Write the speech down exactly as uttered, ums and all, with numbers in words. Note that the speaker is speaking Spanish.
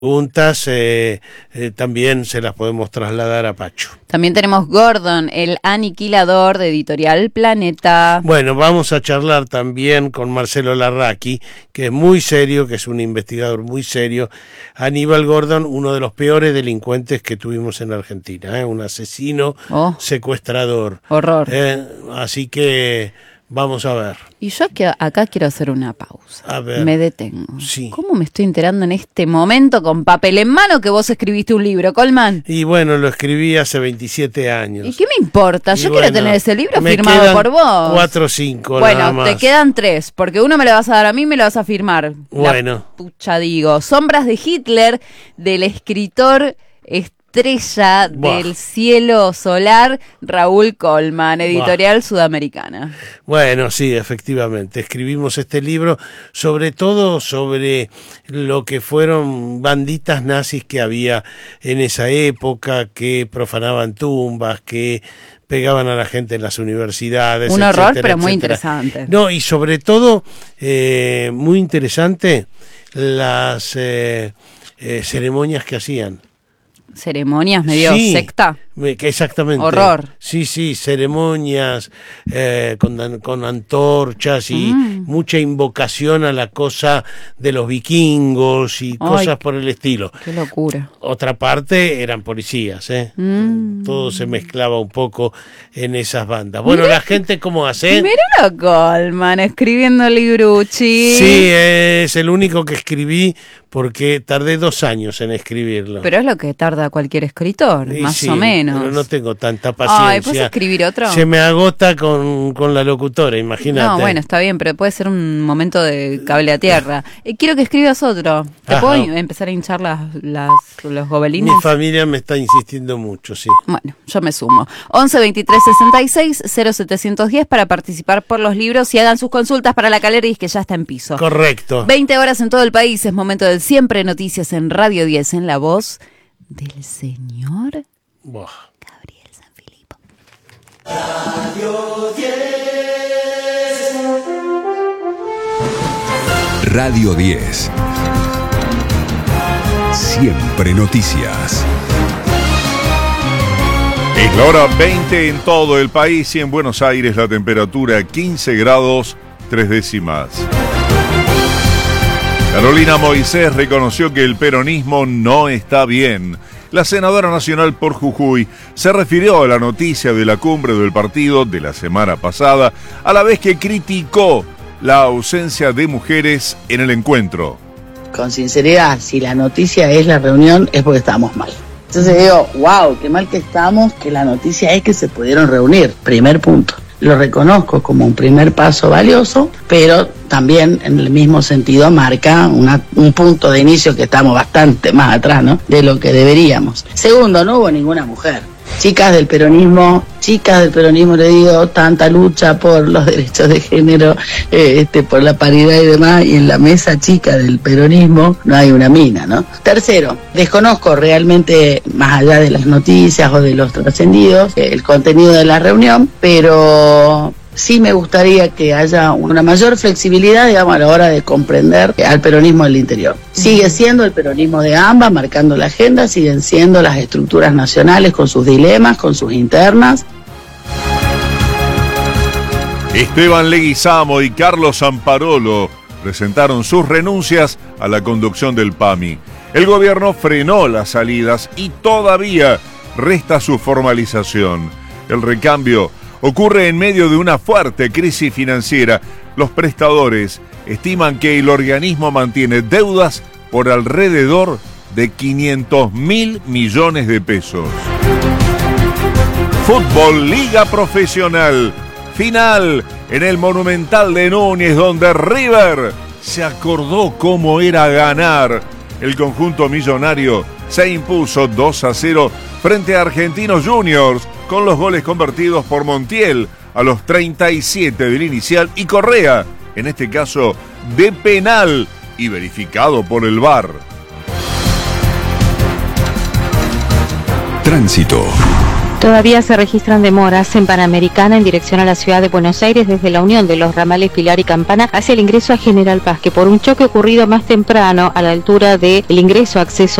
preguntas eh, eh, también se las podemos trasladar a Pacho. También tenemos Gordon, el aniquilador de Editorial Planeta. Bueno, vamos a charlar también con Marcelo Larraqui, que es muy serio, que es un investigador muy serio. Aníbal Gordon, uno de los peores delincuentes que tuvimos en Argentina, ¿eh? Un asesino, oh, secuestrador. Horror. Eh, así que vamos a ver. Y yo que acá quiero hacer una pausa. A ver. Me detengo. Sí. ¿Cómo me estoy enterando en este momento con papel en mano que vos escribiste un libro, Colman? Y bueno, lo escribí hace veintisiete años. ¿Y qué me importa? Yo y quiero bueno, tener ese libro me firmado por vos. Cuatro o cinco, bueno, nada más. Te quedan tres, porque uno me lo vas a dar a mí y me lo vas a firmar. Bueno. La pucha digo. Sombras de Hitler, del escritor estrella Buah. del cielo solar, Raúl Colman, editorial Buah. Sudamericana. Bueno, sí, efectivamente. Escribimos este libro, sobre todo sobre lo que fueron banditas nazis que había en esa época, que profanaban tumbas, que pegaban a la gente en las universidades. Un etcétera, horror, pero muy etcétera. interesante. No, y sobre todo, eh, muy interesante, las eh, eh, ceremonias que hacían. Ceremonias medio sí, secta. Exactamente. Horror. Sí, sí, ceremonias eh, con, con antorchas y mm. mucha invocación a la cosa de los vikingos y Ay, cosas por el estilo. Qué locura. Otra parte eran policías, ¿eh? Mm. Todo se mezclaba un poco en esas bandas. Bueno, Mirá, la gente, ¿cómo hace? Míralo, Colman, escribiendo libruchi. Sí, es el único que escribí porque tardé dos años en escribirlo. Pero es lo que tarda cualquier escritor, y más sí, o menos. Pero no tengo tanta paciencia. Ay, ¿puedes escribir otro? Se me agota con, con la locutora, imagínate. No, bueno, está bien, pero puede ser un momento de cable a tierra. Eh, quiero que escribas otro. ¿Te Ajá. puedo empezar a hinchar las, las, los gobelines? Mi familia me está insistiendo mucho, sí. Bueno, yo me sumo. once veintitrés sesenta y seis cero setecientos diez para participar por los libros y hagan sus consultas para la Caleris, que ya está en piso. Correcto. veinte horas en todo el país, es momento del Siempre Noticias en Radio diez, en la voz del señor Buah. Gabriel Sanfilippo. Radio diez. Radio diez. Siempre Noticias. Es la hora veinte en todo el país y en Buenos Aires la temperatura quince grados tres décimas. Carolina Moisés reconoció que el peronismo no está bien. La senadora nacional por Jujuy se refirió a la noticia de la cumbre del partido de la semana pasada, a la vez que criticó la ausencia de mujeres en el encuentro. Con sinceridad, si la noticia es la reunión, es porque estamos mal. Entonces digo, wow, qué mal que estamos, que la noticia es que se pudieron reunir. Primer punto. Lo reconozco como un primer paso valioso, pero también en el mismo sentido marca una, un punto de inicio que estamos bastante más atrás, ¿no?, de lo que deberíamos. Segundo, no hubo ninguna mujer. Chicas del peronismo, chicas del peronismo, le digo, tanta lucha por los derechos de género, eh, este, por la paridad y demás, y en la mesa chica del peronismo no hay una mina, ¿no? Tercero, desconozco realmente, más allá de las noticias o de los trascendidos, eh, el contenido de la reunión, pero sí me gustaría que haya una mayor flexibilidad, digamos, a la hora de comprender al peronismo del interior. Sigue siendo el peronismo de ambas, marcando la agenda, siguen siendo las estructuras nacionales con sus dilemas, con sus internas. Esteban Leguizamo y Carlos Zamparolo presentaron sus renuncias a la conducción del P A M I. El gobierno frenó las salidas y todavía resta su formalización. El recambio ocurre en medio de una fuerte crisis financiera. Los prestadores estiman que el organismo mantiene deudas por alrededor de quinientos mil millones de pesos. Fútbol Liga Profesional. Final en el Monumental de Núñez, donde River se acordó cómo era ganar. El conjunto millonario se impuso dos a cero frente a Argentinos Juniors, con los goles convertidos por Montiel a los treinta y siete del inicial y Correa, en este caso de penal y verificado por el V A R. Tránsito. Todavía se registran demoras en Panamericana en dirección a la ciudad de Buenos Aires desde la unión de los ramales Pilar y Campana hacia el ingreso a General Paz, que por un choque ocurrido más temprano a la altura del ingreso acceso